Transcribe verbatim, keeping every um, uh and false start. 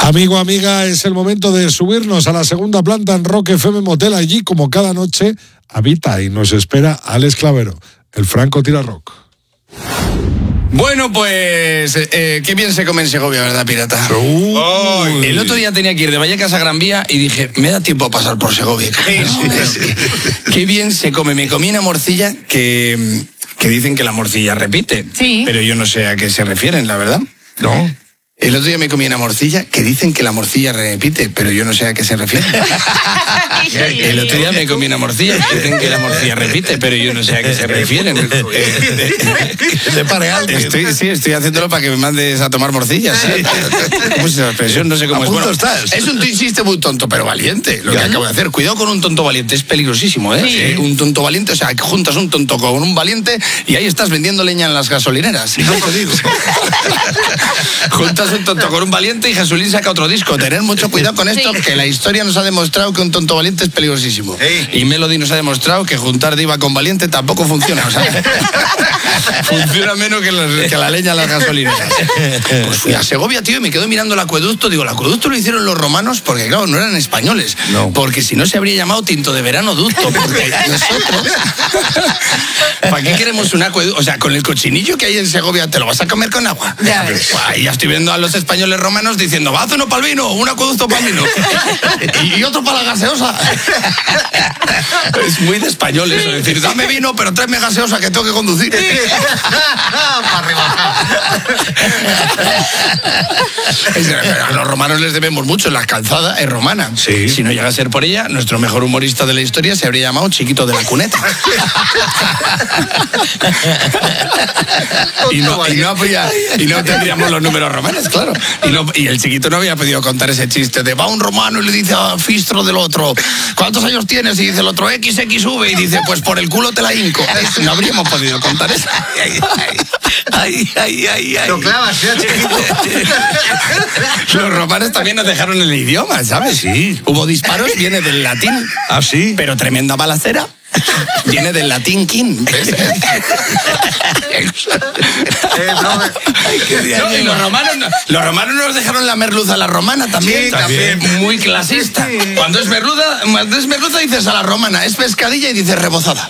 Amigo, amiga, es el momento de subirnos a la segunda planta en Rock F M Motel. Allí, como cada noche, habita y nos espera Alex Clavero, el Franco Tira Rock. Bueno, pues, eh, qué bien se come en Segovia, ¿verdad, pirata? Uy. El otro día tenía que ir de Vallecas a Gran Vía y dije, me da tiempo a pasar por Segovia. Qué bien se come. Me comí una morcilla que, que dicen que la morcilla repite. Sí. Pero yo no sé a qué se refieren, la verdad. ¿No? El otro día me comí una morcilla que dicen que la morcilla repite, pero yo no sé a qué se refiere. El otro día me comí una morcilla que dicen que la morcilla repite, pero yo no sé a qué se refieren. Le pare alguien. Estoy, sí, estoy haciéndolo para que me mandes a tomar morcillas. ¿Sí? ¿Cómo es esa expresión? No sé cómo ¿A es. punto Bueno, estás? es un chiste muy tonto, pero valiente, lo que Ya. acabo de hacer. Cuidado con un tonto valiente, es peligrosísimo, ¿eh? Sí. Eh, Un tonto valiente, o sea, que juntas un tonto con un valiente y ahí estás vendiendo leña en las gasolineras. No lo digo. Juntas un tonto con un valiente y Jesulín saca otro disco. Tener mucho cuidado con esto, Sí. que la historia nos ha demostrado que un tonto valiente es peligrosísimo. Sí. Y Melody nos ha demostrado que juntar diva con valiente tampoco funciona. O sea, funciona menos que, las- que la leña en las gasolineras. Pues fui a Segovia, tío, y me quedo mirando el acueducto. Digo, el acueducto lo hicieron los romanos porque, claro, no eran españoles. No. Porque si no se habría llamado Tinto de Verano Ducto. Porque nosotros... ¿Para qué queremos un acueducto? O sea, con el cochinillo que hay en Segovia, ¿te lo vas a comer con agua? Ya ves. Buah, y ya estoy viendo a los españoles romanos diciendo, va, haz uno para el vino, un acueducto para el vino. y, y otro para la gaseosa. Es muy de español eso, es decir, dame vino, pero tráeme gaseosa que tengo que conducir. Para Es- A los romanos les debemos mucho, la calzada es romana. Sí. Si no llega a ser por ella, nuestro mejor humorista de la historia se habría llamado Chiquito de la Cuneta. y, no, y, no habría- y no tendríamos los números romanos, claro. Y, no- y el Chiquito no había podido contar ese chiste de va un romano y le dice a Fistro del otro, ¿cuántos años tienes? Y dice el otro, equis equis uve, y dice, pues por el culo te la hinco. Eso no habríamos podido contar eso. Ay, ay, ay, ay. Lo clavas, sea chiquito. Los romanos también nos dejaron el idioma, ¿sabes? Sí. Hubo disparos, viene del latín. ¿Ah, sí? Pero tremenda balacera. Viene del latín king. ¿Ves? No, y los romanos, no- los romanos nos dejaron la merluza a la romana también. Sí, también. Muy clasista. Cuando es merluza, cuando es merluza dices a la romana, es pescadilla y dices rebozada.